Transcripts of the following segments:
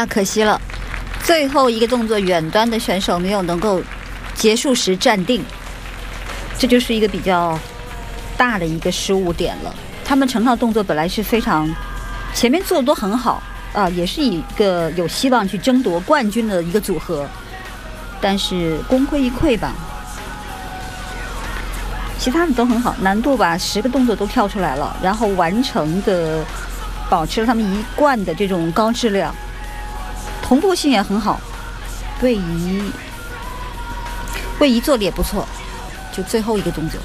呀，可惜了，最后一个动作远端的选手没有能够结束时站定，这就是一个比较大的一个失误点了。他们整套动作本来是非常前面做的都很好啊，也是一个有希望去争夺冠军的一个组合，但是功亏一篑吧。其他的都很好，难度把10个动作都跳出来了，然后完成的保持了他们一贯的这种高质量，同步性也很好，位移做的也不错，就最后一个动作，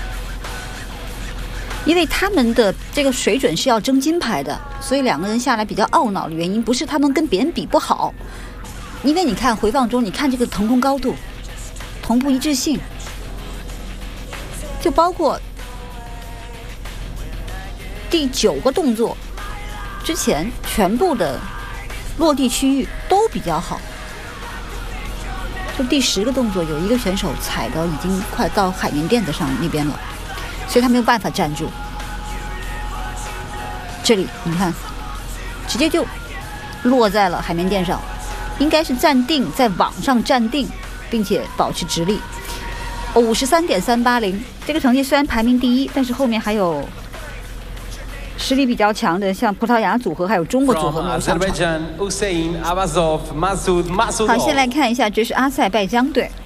因为他们的这个水准是要争金牌的，所以2个人下来比较懊恼的原因不是他们跟别人比不好，因为你看回放中，你看这个腾空高度、同步一致性，就包括第9个动作之前全部的落地区域都比较好，就第10个动作有一个选手踩到已经快到海绵垫子上那边了，所以他没有办法站住。这里你看直接就落在了海绵垫上，应该是站定，在网上站定并且保持直立。53.380，这个成绩虽然排名第1，但是后面还有实力比较强的，像葡萄牙组合还有中国组合没有上场。好，先来看一下，这是阿塞拜疆队。